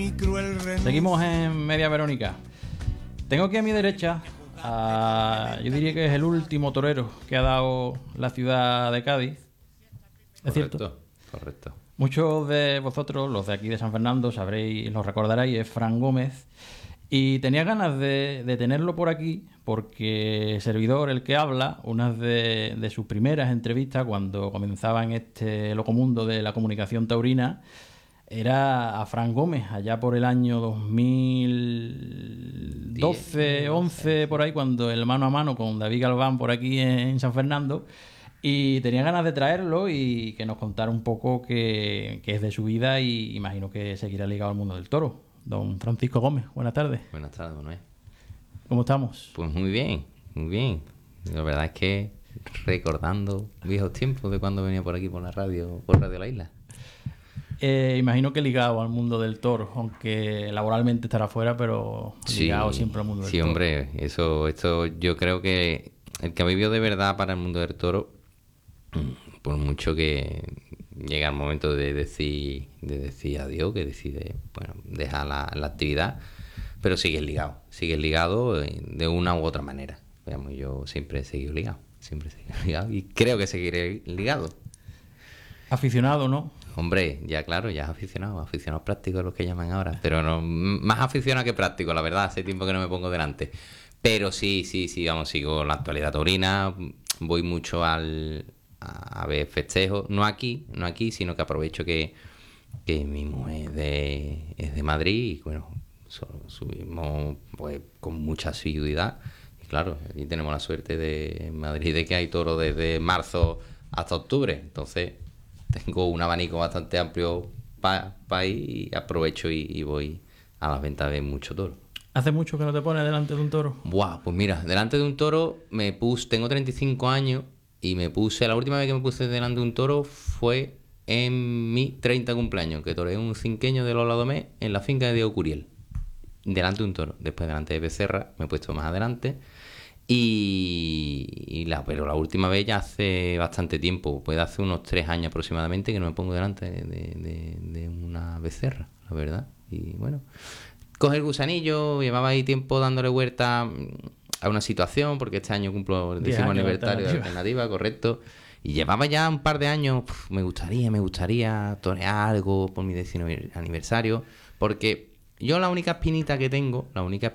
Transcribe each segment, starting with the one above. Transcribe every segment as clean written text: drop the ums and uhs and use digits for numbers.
Seguimos en Media Verónica. Tengo aquí a mi derecha, yo diría que es el último torero que ha dado la ciudad de Cádiz. ¿Es cierto? Correcto. Muchos de vosotros, los de aquí de San Fernando, sabréis, lo recordaréis, es Fran Gómez. Y tenía ganas de tenerlo por aquí porque Servidor, el que habla, una de sus primeras entrevistas cuando comenzaba en este loco mundo de la comunicación taurina, era a Fran Gómez, allá por el año 2012, 11, por ahí, cuando el mano a mano con David Galván por aquí en San Fernando. Y tenía ganas de traerlo y que nos contara un poco qué es de su vida, y imagino que seguirá ligado al mundo del toro. Don Francisco Gómez, buenas tardes. Buenas tardes, Manuel. ¿Cómo estamos? Pues muy bien, muy bien. La verdad es que recordando viejos tiempos de cuando venía por aquí por la radio, por Radio La Isla. Imagino que ligado al mundo del toro, aunque laboralmente estará fuera, pero ligado siempre al mundo del toro. Sí, hombre, esto yo creo que el que ha vivido de verdad para el mundo del toro, por mucho que llega el momento de decir adiós, que decide, bueno, dejar la actividad, pero sigues ligado de una u otra manera. Digamos, yo siempre he seguido ligado y creo que seguiré ligado. Aficionado, ¿no? Hombre, ya claro, ya es aficionado práctico es lo que llaman ahora, pero no, más aficionado que práctico, la verdad, hace tiempo que no me pongo delante. Pero sí, vamos, sigo la actualidad taurina, voy mucho a ver festejos, no aquí, sino que aprovecho que mi mujer es de Madrid y bueno, subimos pues con mucha asiduidad. Y claro, aquí tenemos la suerte de Madrid de que hay toro desde marzo hasta octubre, entonces tengo un abanico bastante amplio para ir y aprovecho y voy a las ventas de mucho toro. ¿Hace mucho que no te pones delante de un toro? Buah, pues mira, delante de un toro tengo 35 años y la última vez que me puse delante de un toro fue en mi 30 cumpleaños, que toreé un cinqueño de Lola Domé en la finca de Diego Curiel. Delante de un toro. Después delante de Becerra me he puesto más adelante. Pero la última vez ya hace bastante tiempo, puede hace unos 3 años aproximadamente que no me pongo delante de una becerra, la verdad. Y bueno, coge el gusanillo, llevaba ahí tiempo dándole vuelta a una situación, porque este año cumplo el 10º aniversario de Alternativa, correcto. Y llevaba ya un par de años, me gustaría torear algo por mi 10º aniversario, porque yo la única espinita que tengo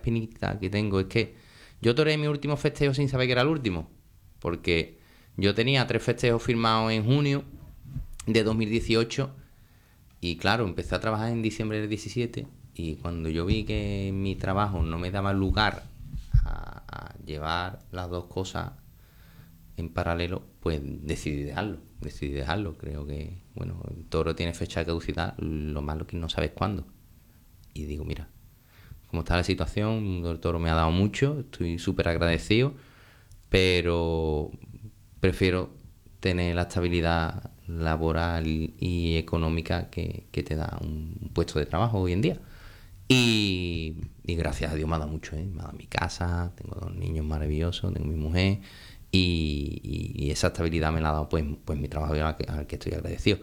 es que yo toreé mi último festejo sin saber que era el último, porque yo tenía 3 festejos firmados en junio de 2018 y claro, empecé a trabajar en diciembre del 17 y cuando yo vi que mi trabajo no me daba lugar a llevar las dos cosas en paralelo, pues decidí dejarlo. Creo que, bueno, el toro tiene fecha de caducidad, lo malo es que no sabes cuándo. Y digo, mira, como está la situación, el toro me ha dado mucho, estoy súper agradecido, pero prefiero tener la estabilidad laboral y económica que te da un puesto de trabajo hoy en día. Y gracias a Dios me ha dado mucho, me ha dado mi casa, tengo 2 niños maravillosos, tengo mi mujer y esa estabilidad me la ha dado pues mi trabajo al que estoy agradecido.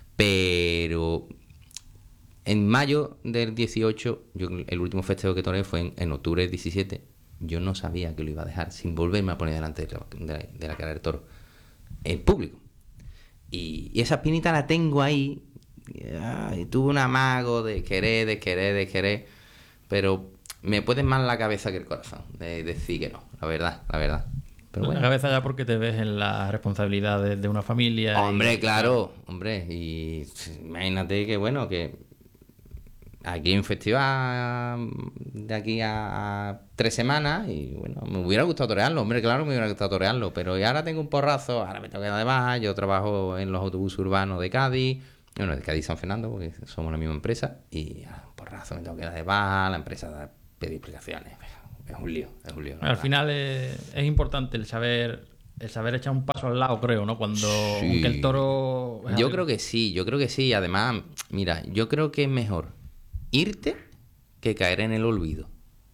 Pero en mayo del 18, el último festejo que toreé fue en octubre del 17. Yo no sabía que lo iba a dejar sin volverme a poner delante de la cara del toro en público. Y esa espinita la tengo ahí. Y tuve un amago de querer, pero me puede más la cabeza que el corazón de decir que no, la verdad. Pero bueno. La cabeza ya porque te ves en la responsabilidad de una familia. Hombre, claro, y imagínate que bueno, que aquí hay un festival de aquí a 3 semanas y bueno, me hubiera gustado torearlo, pero y ahora tengo un porrazo, ahora me tengo que dar de baja, yo trabajo en los autobuses urbanos de Cádiz, bueno, de Cádiz San Fernando, porque somos la misma empresa, y un porrazo me tengo que dar de baja, la empresa da pedir explicaciones, es un lío. Al final es importante el saber echar un paso al lado, creo, ¿no? Cuando sí. Aunque el toro... Yo creo que sí, además, mira, yo creo que es mejor irte que caer en el olvido,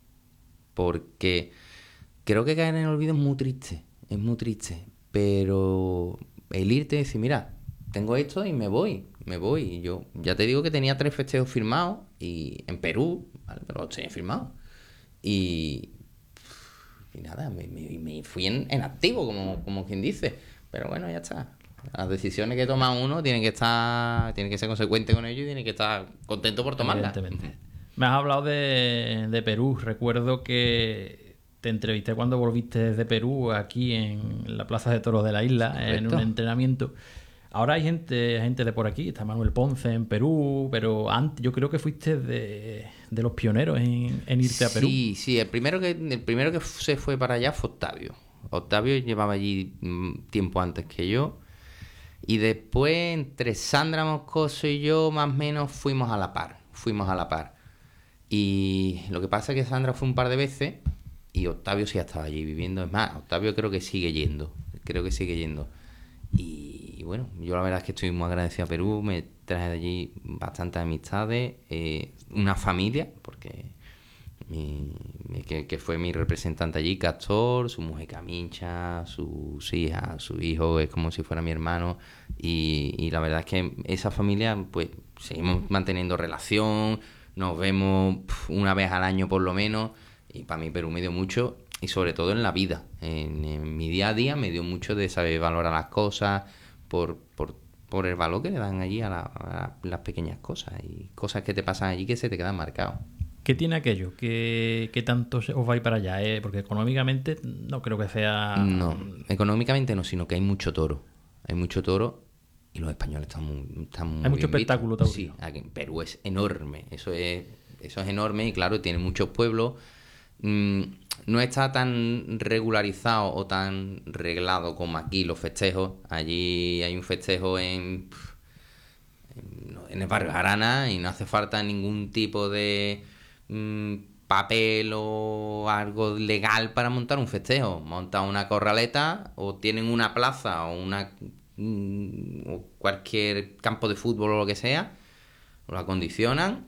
porque creo que caer en el olvido es muy triste, pero el irte y decir, mira, tengo esto y me voy, y yo ya te digo que tenía 3 festejos firmados y en Perú, ¿vale? Pero lo tenía firmado. Y nada, me fui en activo, como quien dice. Pero bueno, ya está. Las decisiones que toma uno tiene que ser consecuente con ello y tiene que estar contento por tomarlas. Evidentemente. Me has hablado de Perú. Recuerdo que te entrevisté cuando volviste desde Perú aquí en la Plaza de Toros de la isla, Correcto. en un entrenamiento. Ahora hay gente de por aquí, está Manuel Ponce en Perú, pero antes yo creo que fuiste de los pioneros en irte a Perú. Sí, el primero que se fue para allá fue Octavio. Octavio llevaba allí tiempo antes que yo. Y después, entre Sandra Moscoso y yo, más o menos fuimos a la par. Y lo que pasa es que Sandra fue un par de veces y Octavio sí estaba allí viviendo. Es más, Octavio creo que sigue yendo. Y bueno, yo la verdad es que estoy muy agradecido a Perú. Me traje de allí bastantes amistades, una familia, porque que fue mi representante allí, Castor, su mujer Camincha, sus hijas, su hijo, es como si fuera mi hermano. Y la verdad es que esa familia, pues seguimos manteniendo relación, nos vemos una vez al año por lo menos. Y para mí Perú me dio mucho, y sobre todo en la vida, en mi día a día me dio mucho de saber valorar las cosas por el valor que le dan allí a las pequeñas cosas y cosas que te pasan allí que se te quedan marcados. ¿Qué tiene aquello? ¿Qué tanto os vais para allá? Porque económicamente no creo que sea... No, económicamente no, sino que hay mucho toro. Y los españoles están muy Hay mucho bien espectáculo vistos. taurino. Sí, aquí en Perú es enorme. Eso es enorme y claro, tiene muchos pueblos. No está tan regularizado o tan reglado como aquí los festejos. Allí hay un festejo en el barrio Jarana y no hace falta ningún tipo de papel o algo legal para montar un festejo. Montan una corraleta o tienen una plaza o o cualquier campo de fútbol o lo que sea, lo acondicionan.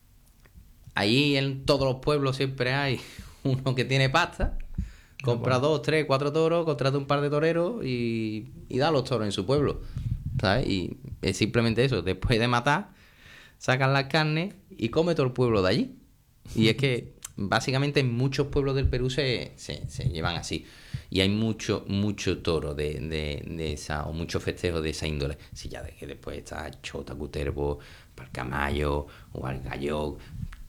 Ahí en todos los pueblos siempre hay uno que tiene pasta, compra 2, 3, 4 toros, contrata un par de toreros y da los toros en su pueblo, ¿sabes? Y es simplemente eso. Después de matar, sacan las carnes y come todo el pueblo de allí. Y es que básicamente en muchos pueblos del Perú se llevan así. Y hay mucho toro de esa, o muchos festejos de esa índole. Si ya de que después está Chota, Cutervo, Palcamayo, o Algayo,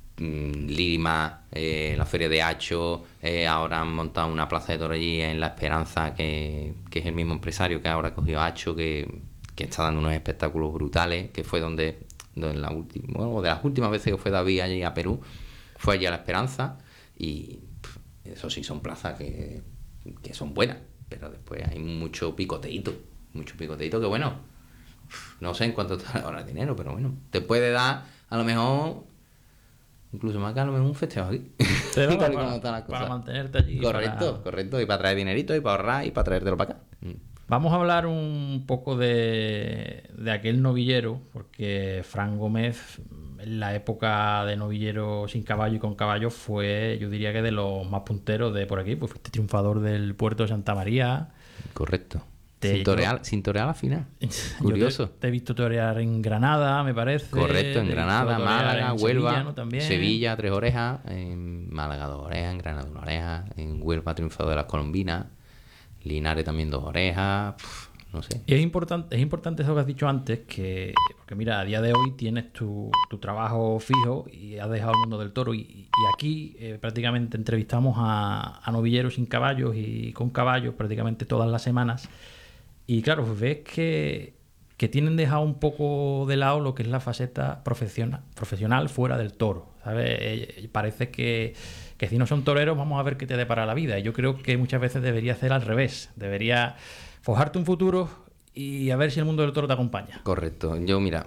Lima, la Feria de Hacho. Ahora han montado una plaza de toro allí en La Esperanza, que es el mismo empresario que ahora cogió Hacho, que está dando unos espectáculos brutales, que fue donde de las últimas veces que fue David allí a Perú, fue allí a La Esperanza. Y eso sí, son plazas que son buenas, pero después hay mucho picoteíto que bueno, no sé en cuánto está ahora el dinero, pero bueno, te puede dar a lo mejor incluso más que a lo mejor un festejo aquí. Para mantenerte allí. Correcto, y para traer dinerito, y para ahorrar, y para traértelo para acá. Vamos a hablar un poco de aquel novillero, porque Fran Gómez, en la época de novillero sin caballo y con caballo, fue, yo diría que de los más punteros de por aquí, pues fuiste triunfador del puerto de Santa María. Correcto. Sin torear al final. Curioso. Te he visto torear en Granada, me parece. Correcto, en Granada, Málaga, Huelva, Sevilla, ¿no? También. Sevilla, 3 orejas, en Málaga 2 orejas, en Granada 1 oreja, en Huelva triunfador de las Colombinas, Linares también 2 orejas, no sé. Y es importante eso que has dicho antes, porque mira, a día de hoy tienes tu trabajo fijo y has dejado el mundo del toro, y aquí prácticamente entrevistamos a novilleros sin caballos y con caballos prácticamente todas las semanas. Y claro, pues ves que tienen dejado un poco de lado lo que es la faceta profesional fuera del toro, ¿sabes? Parece que si no son toreros, vamos a ver qué te depara la vida. Y yo creo que muchas veces debería hacer al revés. Debería forjarte un futuro y a ver si el mundo del toro te acompaña. Correcto. Yo, mira,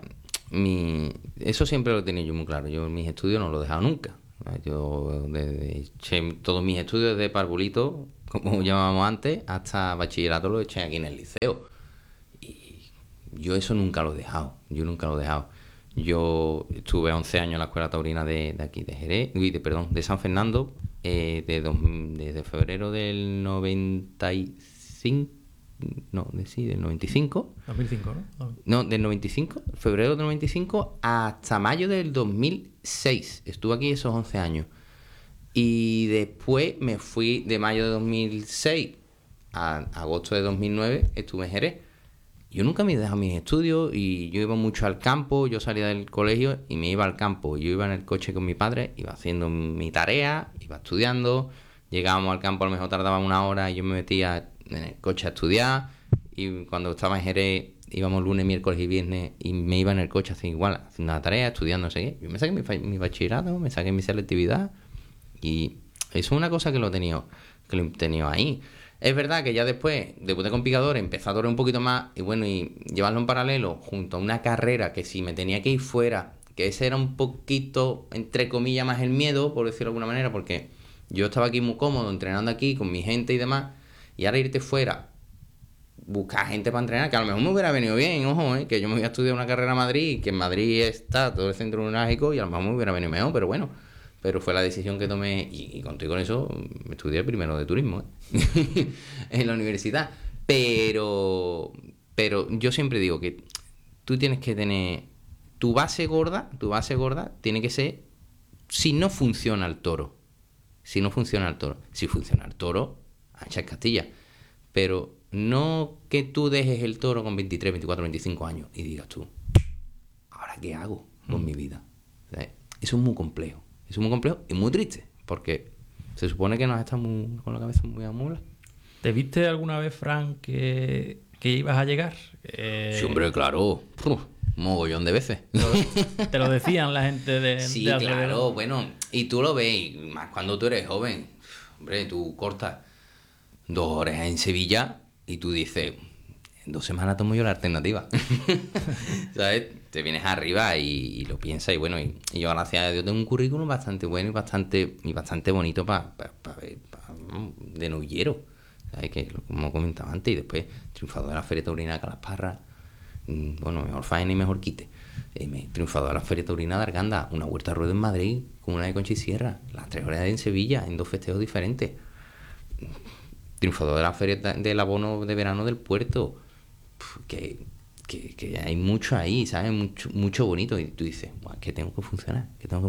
eso siempre lo he tenido yo muy claro. Yo mis estudios no lo he dejado nunca. Yo eché todos mis estudios desde parvulito, como llamábamos antes, hasta bachillerato lo eché aquí en el liceo. Y yo eso nunca lo he dejado. Yo estuve 11 años en la escuela taurina de aquí, de Jerez, de San Fernando, desde febrero del 95 del 95. 2005, ¿no? No, del 95, febrero del 95 hasta mayo del 2006. Estuve aquí esos 11 años. Y después me fui de mayo de 2006 a agosto de 2009, estuve en Jerez. Yo nunca me he dejado mis estudios y yo iba mucho al campo. Yo salía del colegio y me iba al campo. Yo iba en el coche con mi padre, iba haciendo mi tarea, iba estudiando. Llegábamos al campo, a lo mejor tardaba una hora y yo me metía en el coche a estudiar. Y cuando estaba en Jerez íbamos lunes, miércoles y viernes y me iba en el coche haciendo igual, haciendo la tarea, estudiando, no sé qué. Yo me saqué mi bachillerato, me saqué mi selectividad y eso es una cosa que lo he tenido ahí. Es verdad que ya después, debuté con picadores, empecé a torear un poquito más y bueno, y llevarlo en paralelo junto a una carrera que si me tenía que ir fuera, que ese era un poquito, entre comillas, más el miedo, por decirlo de alguna manera, porque yo estaba aquí muy cómodo, entrenando aquí con mi gente y demás, y ahora irte fuera, buscar gente para entrenar, que a lo mejor me hubiera venido bien, ojo, que yo me voy a estudiar una carrera a Madrid, que en Madrid está todo el centro neurálgico y a lo mejor me hubiera venido mejor, pero bueno. Pero fue la decisión que tomé y contigo con eso me estudié primero de turismo en la universidad. Pero yo siempre digo que tú tienes que tener tu base gorda tiene que ser si no funciona el toro. Si funciona el toro, ancha es Castilla. Pero no que tú dejes el toro con 23, 24, 25 años y digas tú, ¿ahora qué hago con mi vida? O sea, eso es muy complejo. Es muy complejo y muy triste, porque se supone que nos estamos con la cabeza muy amula. ¿Te viste alguna vez, Fran, que ibas a llegar? Sí, hombre, claro. Mogollón de veces. Te lo decían la gente de sí, de claro, bueno, y tú lo ves, y más cuando tú eres joven. Hombre, tú cortas 2 horas en Sevilla y tú dices, en 2 semanas tomo yo la alternativa. ¿Sabes? Te vienes arriba y lo piensas y bueno, y yo gracias a Dios tengo un currículum bastante bueno y bastante bonito para de novillero, ¿sabes? Que como comentaba antes, y después triunfador de la Feria Taurina de Calasparra, bueno, mejor faena y mejor quite, triunfador de la Feria Taurina de Arganda, una huerta rueda en Madrid con una de Concha y Sierra, las 3 horas en Sevilla en 2 festejos diferentes, triunfador de la Feria del Abono de Verano del Puerto, que hay mucho ahí, ¿sabes? Mucho bonito. Y tú dices, que tengo que funcionar.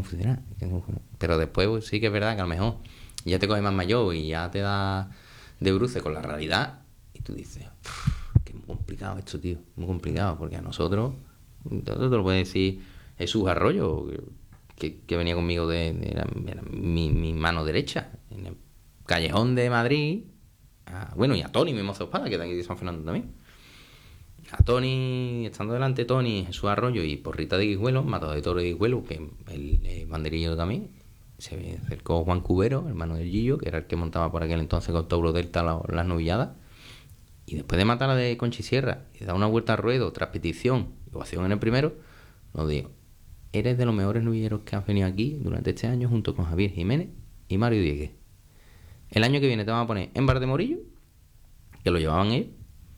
Pero después pues, sí que es verdad que a lo mejor ya te coges más mayor y ya te da de bruce con la realidad. Y tú dices, que muy complicado esto, tío. Muy complicado, porque a nosotros, te lo puede decir Jesús Arroyo, que venía conmigo de mi mano derecha, en el callejón de Madrid. Bueno, y a Tony, mi mozo espada, que está aquí de San Fernando también. A Tony, estando delante Tony, Jesús Arroyo y Porrita de Guijuelo, matador de toro de Guijuelo, que el banderillo también, se acercó Juan Cubero, hermano del Gillo, que era el que montaba por aquel entonces con Tauro Delta las novilladas, y después de matar a la de Concha y Sierra y dar una vuelta al ruedo tras petición y ovación en el primero, nos dijo, eres de los mejores novilleros que has venido aquí durante este año junto con Javier Jiménez y Mario Dieguez. El año que viene te vamos a poner en Bar de Morillo, que lo llevaban ellos,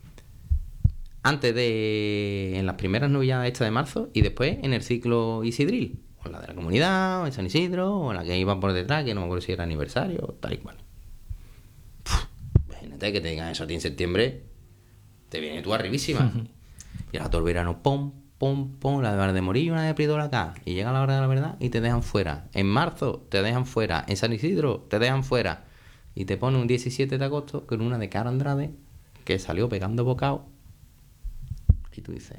antes en las primeras novilladas estas de marzo y después en el ciclo Isidril, o la de la comunidad, o en San Isidro, o la que iba por detrás, que no me acuerdo si era aniversario, tal y cual. Imagínate que te digan eso a ti en septiembre, te viene tú arribísima. Y ahora todo el verano, pom, la de Bar de Morillo, una de Pridola acá, y llega la hora de la verdad y te dejan fuera. En marzo te dejan fuera, en San Isidro te dejan fuera, y te pone un 17 de agosto con una de Caro Andrade que salió pegando bocado. Y tú dices,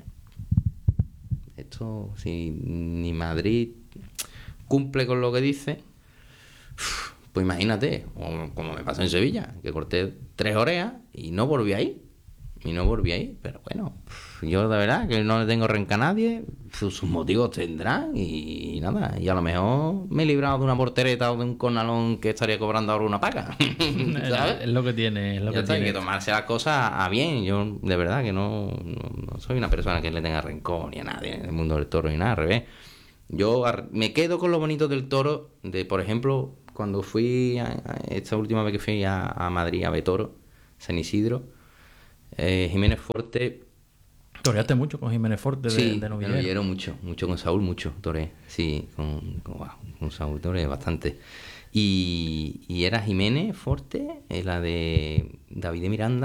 esto, si ni Madrid cumple con lo que dice, pues imagínate, como me pasó en Sevilla, que corté 3 orejas y no volví ahí. Pero bueno, yo de verdad que no le tengo renca a nadie, sus motivos tendrán y nada, y a lo mejor me he librado de una portereta o de un cornalón que estaría cobrando ahora una paga. ¿Sabes? Es lo que tiene, Hay que tomarse las cosas a bien. Yo de verdad que no soy una persona que le tenga rencor ni a nadie en el mundo del toro ni nada, al revés. Yo me quedo con lo bonito del toro, de por ejemplo, cuando fui esta última vez que fui a Madrid a ver toro, San Isidro, Jiménez Forte. Toreaste mucho con Jiménez Forte de novillero. Mucho con Saúl, toré. Sí, con Saúl toré bastante. Y era Jiménez Forte, la de David de Miranda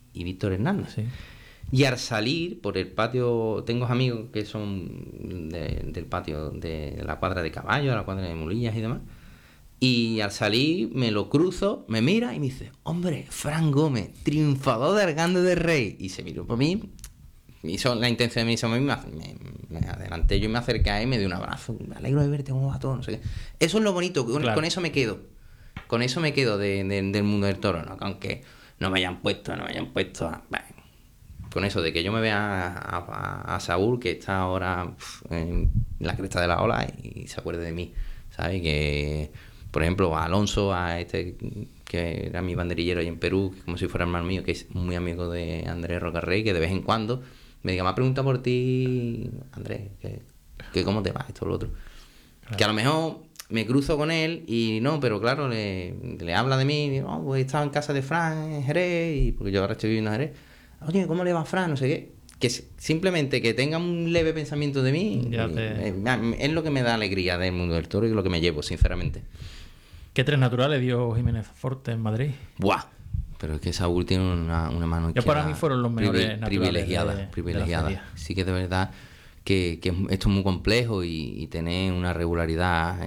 y Víctor Hernández. Sí. Y al salir por el patio, tengo amigos que son del patio de la cuadra de caballos, la cuadra de mulillas y demás. Y al salir me lo cruzo, me mira y me dice, hombre, Fran Gómez, triunfador del Argando del Rey. Y se miró por mí, me hizo la intención de me adelanté yo y me acerqué a él y me dio un abrazo. Me alegro de verte, cómo va todo, no sé qué. Eso es lo bonito, Claro. con eso me quedo. Con eso me quedo del mundo del toro, ¿no? Aunque no me hayan puesto bueno, con eso de que yo me vea a Saúl, que está ahora en la cresta de la ola, y se acuerde de mí, ¿sabes? Que, por ejemplo, a Alonso, a este que era mi banderillero ahí en Perú, como si fuera hermano mío, que es muy amigo de Andrés Rocarrey, que de vez en cuando me diga, me ha preguntado por ti, Andrés, que cómo te va, esto o lo otro. Claro. Que a lo mejor me cruzo con él y no, pero claro, le habla de mí, y digo, oh, pues estaba en casa de Fran en Jerez, y porque yo ahora estoy viviendo en Jerez. Oye, ¿cómo le va a Fran? No sé qué. Que simplemente que tenga un leve pensamiento de mí es lo que me da alegría del mundo del toro y lo que me llevo, sinceramente. ¿Qué tres naturales dio Jiménez Forte en Madrid? ¡Buah! Pero es que Saúl tiene una mano izquierda. Que para mí fueron los mejores naturales privilegiada. Sí que de verdad que esto es muy complejo y tener una regularidad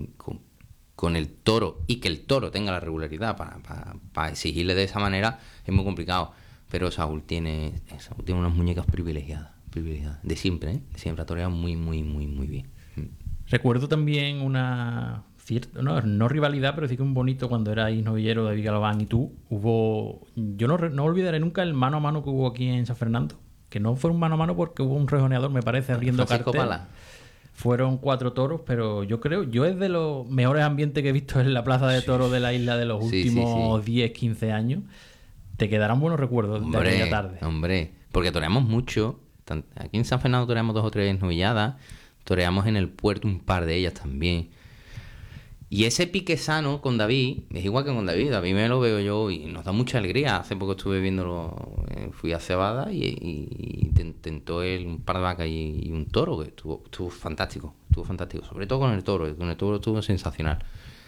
con el toro y que el toro tenga la regularidad para exigirle de esa manera es muy complicado. Pero Saúl tiene unas muñecas privilegiadas. De siempre, ¿eh? De siempre ha toreado muy, muy, muy, muy bien. Recuerdo también una cierta, no rivalidad, pero sí que un bonito cuando erais novillero David Galván y tú. Yo no olvidaré nunca el mano a mano que hubo aquí en San Fernando. Que no fue un mano a mano porque hubo un rejoneador, me parece, abriendo Francisco cartel. Pala. Fueron 4 toros, pero yo es de los mejores ambientes que he visto en la plaza de toros de la isla de los últimos 10, 15 años. Te quedarán buenos recuerdos de aquella tarde. Hombre, porque toreamos mucho. Aquí en San Fernando toreamos 2 o 3 novilladas. Toreamos en el puerto un par de ellas también. Y ese pique sano con David, es igual que con David. David me lo veo yo y nos da mucha alegría. Hace poco estuve viéndolo, fui a Cebada y tentó él un par de vacas y un toro, que estuvo fantástico. Estuvo fantástico, sobre todo con el toro. Con el toro estuvo sensacional.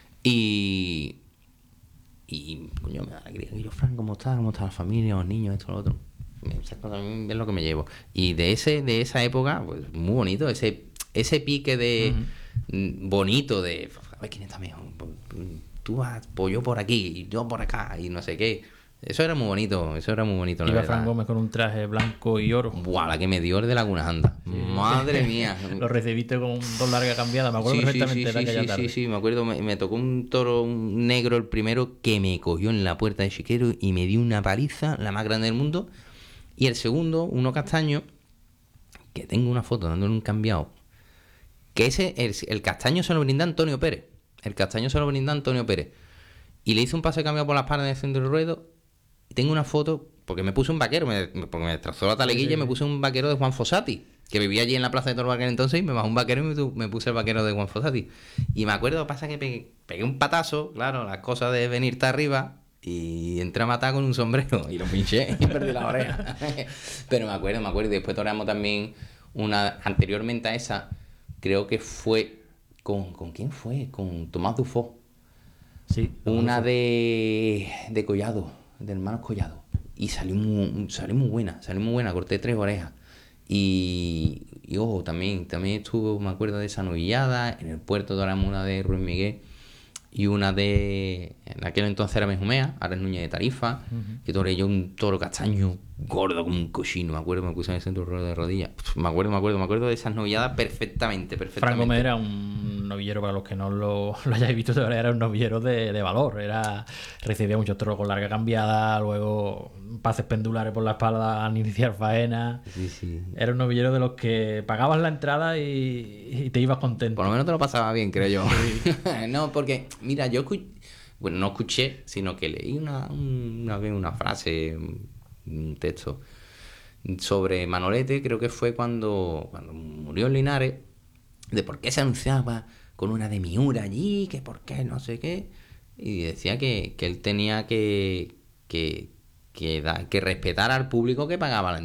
Y coño, me da alegría. Y yo, Fran, ¿cómo está la familia, los niños, esto, lo otro? Es lo que me llevo. Y de esa época, pues muy bonito, ese pique de bonito de a ver quién está mejor. Tú vas, pues yo por aquí, y yo por acá, y no sé qué. Eso era muy bonito, Iba Fran Gómez con un traje blanco y oro. Buah, la que me dio el de Laguna Anda. Sí. Madre mía. Lo recibiste con 2 largas cambiadas, me acuerdo perfectamente de aquella tarde. Sí, me acuerdo, me tocó un toro negro el primero que me cogió en la puerta de Chiquero y me dio una paliza, la más grande del mundo. Y el segundo, uno castaño, que tengo una foto dándole un cambiado, que el castaño se lo brinda Antonio Pérez. Y le hice un pase cambiado por las partes del centro del ruedo. Y tengo una foto, porque me puse un vaquero, porque me destrozó la taleguilla, y me puse un vaquero de Juan Fossati, que vivía allí en la plaza de Toro aquel entonces, y me bajó un vaquero y me puse el vaquero de Juan Fossati. Y me acuerdo, pasa que pegué un patazo, claro, las cosas de venirte arriba, y entré a matar con un sombrero, y lo pinché y perdí la oreja. Pero me acuerdo, y después toreamos también anteriormente a esa, creo que fue, ¿con quién fue? Con Tomás Dufo. Sí. Una de Collado, de hermanos Collado. Y salió muy buena, corté 3 orejas. Y ojo, también estuvo, me acuerdo de esa novillada, en el puerto doramos una de Ruiz Miguel y una en aquel entonces era Mejumea, ahora es Núñez de Tarifa, que toreé yo un toro castaño gordo como un cochino, me acuerdo, me puse en el centro de rodillas. Me acuerdo de esas novilladas perfectamente. Fran Gómez era un novillero, para los que no lo hayáis visto, era un novillero de valor. Recibía muchos toros con larga cambiada, luego pases pendulares por la espalda al iniciar faena. Sí. Era un novillero de los que pagabas la entrada y te ibas contento. Por lo menos te lo pasaba bien, creo yo. Sí. No, porque, mira, yo no escuché, sino que leí una frase, un texto sobre Manolete, creo que fue cuando murió en Linares, de por qué se anunciaba con una de Miura allí, que por qué, no sé qué, y decía que él tenía que respetar al público que pagaba la entrada.